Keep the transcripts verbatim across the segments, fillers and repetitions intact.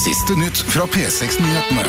Siste nytt fra P seks-nyhetene.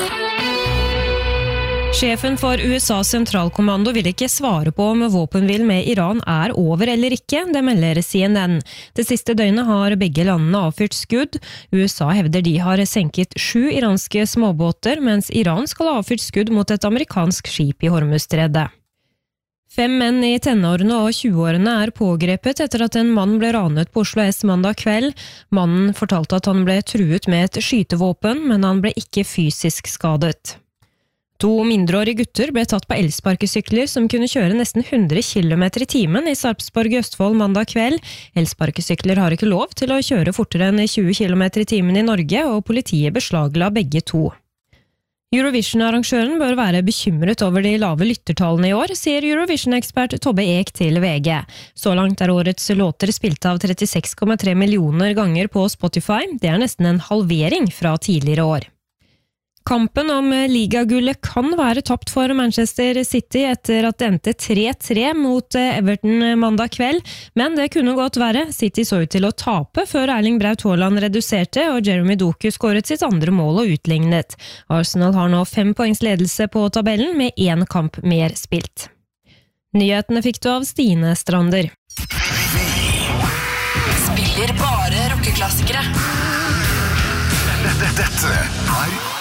Sjefen for U S A's sentralkommando vil ikke svare på om våpenhvilen med Iran er over eller ikke, det melder C N N. Det siste døgnet har begge landene avfyrt skudd. U S A hevder de har senket sju iranske småbåter, mens Iran skal ha avfyrt skudd mot et amerikansk skip i Hormuzstredet. Fem menn i tenårene og tjueårene er pågrepet etter at en mann ble ranet på Oslo S mandag kveld. Mannen fortalte at han ble truet med et skytevåpen, men han ble ikke fysisk skadet. To mindreårige gutter ble tatt på elsparkesykler som kunne kjøre nesten hundre kilometer i timen i Sarpsborg i Østfold mandag kveld. Elsparkesykler har ikke lov til å kjøre fortere enn tjue kilometer i timen i Norge, og politiet beslagla begge to. Eurovision-arrangøren bør være bekymret over de lave lyttertallene i år, sier Eurovision-ekspert Tobbe Ek til V G. Så langt er årets låter spilt av trettiseks komma tre millioner ganger på Spotify. Det er nesten en halvering fra tidligere år. Kampen om ligagullet kan være tapt for Manchester City etter at det endte tre tre mot Everton mandag kveld, men det kunne godt være. City så ut til å tape før Erling Braut Haaland reduserte, og Jeremy Doku skåret sitt andre mål og utlignet. Arsenal har nå fem poengs ledelse på tabellen med én kamp mer spilt. Nyhetene fikk du av Stine Strander. Spiller bare rockeklassikere. Dette er